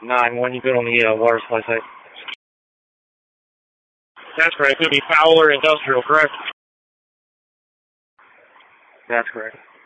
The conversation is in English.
9-1, you good on the water supply site? That's correct. It would be Fowler Industrial, correct? That's correct.